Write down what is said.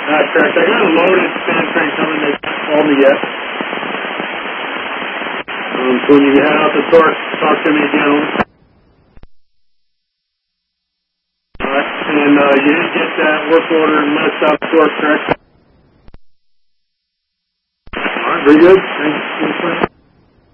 Correct. I got a loaded sand train coming. They haven't called me yet. So when you head out the torque, talk to me again. Alright, and you didn't get that work order and list out the torque, correct? Alright, very good. Thanks.